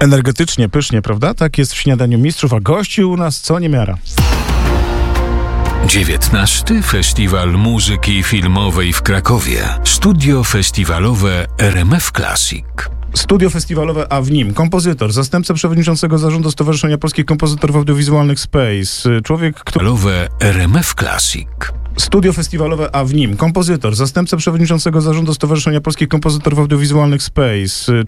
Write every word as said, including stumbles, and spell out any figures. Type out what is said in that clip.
Energetycznie, pysznie, prawda? Tak jest w Śniadaniu Mistrzów, a gości u nas co niemiara. dziewiętnasty Festiwal Muzyki Filmowej w Krakowie. Studio festiwalowe R M F Classic. Studio festiwalowe, a w nim kompozytor, zastępca przewodniczącego zarządu Stowarzyszenia Polskich Kompozytorów Audiowizualnych Space, człowiek, który... R M F Classic. Studio festiwalowe, a w nim kompozytor, zastępca przewodniczącego zarządu Stowarzyszenia Polskich Kompozytorów Audiowizualnych Space,